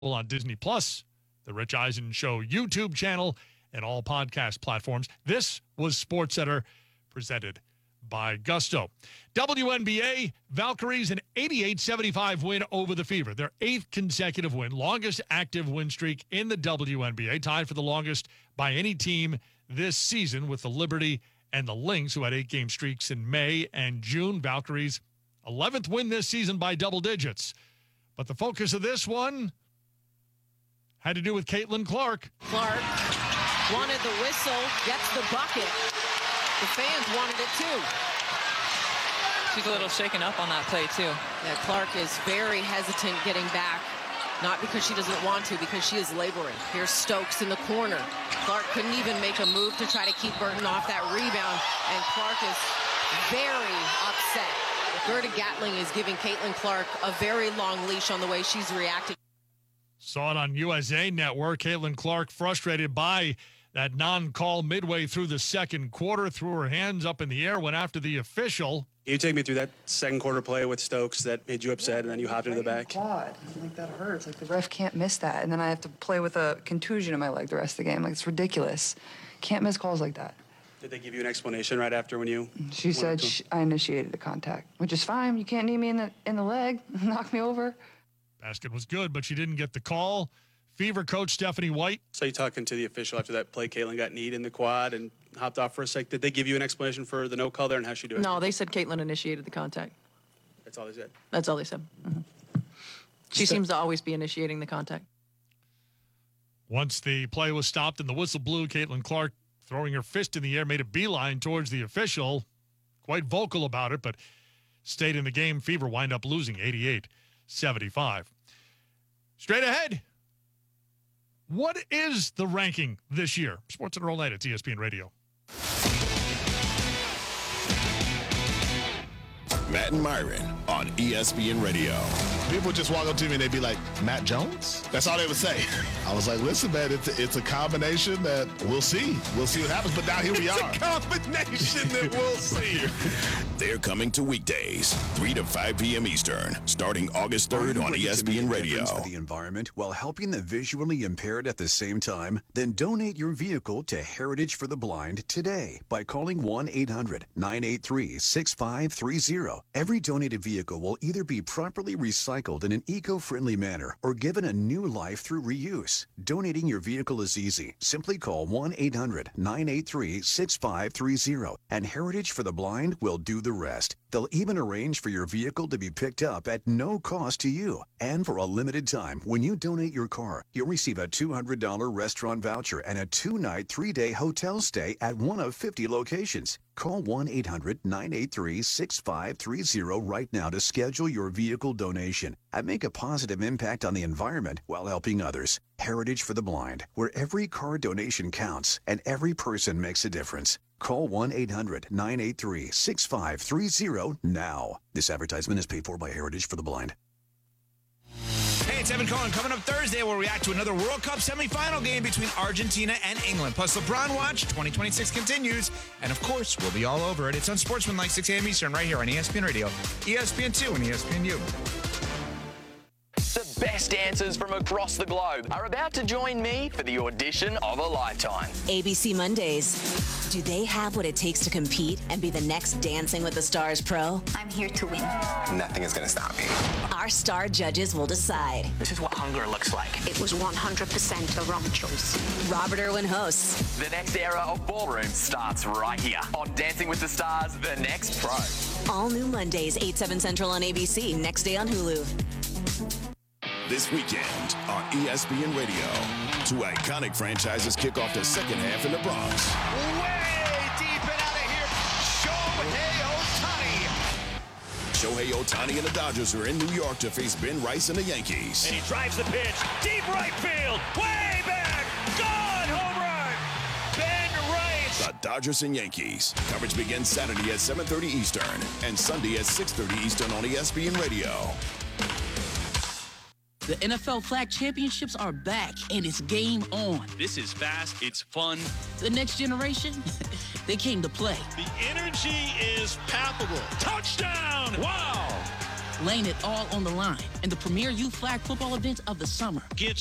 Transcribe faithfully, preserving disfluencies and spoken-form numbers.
on Disney Plus, the Rich Eisen Show YouTube channel, and all podcast platforms. This was SportsCenter, presented by Gusto. W N B A, Valkyries, an eighty-eight seventy-five win over the Fever. Their eighth consecutive win, longest active win streak in the W N B A, tied for the longest by any team this season with the Liberty and the Lynx, who had eight-game streaks in May and June. Valkyries, eleventh win this season by double digits. But the focus of this one had to do with Caitlin Clark. Clark wanted the whistle, gets the bucket. The fans wanted it too. She's a little shaken up on that play too. Yeah, Clark is very hesitant getting back. Not because she doesn't want to, because she is laboring. Here's Stokes in the corner. Clark couldn't even make a move to try to keep Burton off that rebound, and Clark is very upset. Gerda Gatling is giving Caitlin Clark a very long leash on the way she's reacting. Saw it on U S A Network. Caitlin Clark frustrated by that non-call midway through the second quarter, threw her hands up in the air, went after the official. Can you take me through that second quarter play with Stokes that made you upset, and then you hopped into the back? Quad. Like, that hurts. Like, the ref can't miss that. And then I have to play with a contusion in my leg the rest of the game. Like, it's ridiculous. Can't miss calls like that. Did they give you an explanation right after when you... She said she, I initiated the contact, which is fine. You can't knee me in the, in the leg, knock me over. Basket was good, but she didn't get the call. Fever coach Stephanie White. So you talking to the official after that play, Caitlin got kneed in the quad and hopped off for a sec. Did they give you an explanation for the no call there and how she do it? No, they said Caitlin initiated the contact. That's all they said? That's all they said. Mm-hmm. She seems to always be initiating the contact. Once the play was stopped and the whistle blew, Caitlin Clark, throwing her fist in the air, made a beeline towards the official. Quite vocal about it, but stayed in the game. Fever wind up losing eighty-eight seventy-five. Straight ahead. What is the ranking this year? SportsCenter all night at E S P N Radio. Matt and Myron on E S P N Radio. People just walk up to me and they'd be like, Matt Jones? That's all they would say. I was like, listen, man, it's a, it's a combination that we'll see. We'll see what happens, but now here we it's are. It's a combination that we'll see. They're coming to weekdays, three to five p.m. Eastern, starting August third on E S P N Radio. For the environment while helping the visually impaired at the same time, then donate your vehicle to Heritage for the Blind today by calling one eight hundred nine eight three six five three zero. Every donated vehicle will either be properly recycled in an eco-friendly manner or given a new life through reuse. Donating your vehicle is easy. Simply call one eight hundred nine eight three six five three zero, and Heritage for the Blind will do the rest. They'll even arrange for your vehicle to be picked up at no cost to you. And for a limited time, when you donate your car, you'll receive a two hundred dollars restaurant voucher and a two-night, three-day hotel stay at one of fifty locations. Call one eight hundred nine eight three six five three zero right now to schedule your vehicle donation and make a positive impact on the environment while helping others. Heritage for the Blind, where every car donation counts and every person makes a difference. Call one eight hundred nine eight three six five three zero now. This advertisement is paid for by Heritage for the Blind. Hey, it's Evan Cohen. Coming up Thursday, we'll react to another World Cup semifinal game between Argentina and England. Plus, LeBron Watch twenty twenty-six continues. And, of course, we'll be all over it. It's Unsportsmanlike, six a.m. Eastern, right here on E S P N Radio, E S P N two, and E S P N U. The best dancers from across the globe are about to join me for the audition of a lifetime. A B C Mondays. Do they have what it takes to compete and be the next Dancing with the Stars pro? I'm here to win. Nothing is going to stop me. Our star judges will decide. This is what hunger looks like. It was one hundred percent the wrong choice. Robert Irwin hosts. The next era of ballroom starts right here on Dancing with the Stars, The Next Pro. All new Mondays, eight, seven Central on A B C. Next day on Hulu. This weekend on E S P N Radio, two iconic franchises kick off the second half in the Bronx. Way deep and out of here, Shohei Ohtani. Shohei Ohtani and the Dodgers are in New York to face Ben Rice and the Yankees. And he drives the pitch, deep right field, way back, gone, home run, Ben Rice. The Dodgers and Yankees. Coverage begins Saturday at seven thirty Eastern and Sunday at six thirty Eastern on E S P N Radio. The N F L Flag Championships are back, and it's game on. This is fast. It's fun. The next generation, they came to play. The energy is palpable. Touchdown! Wow! laying it all on the line, and the premier youth flag football event of the summer. Get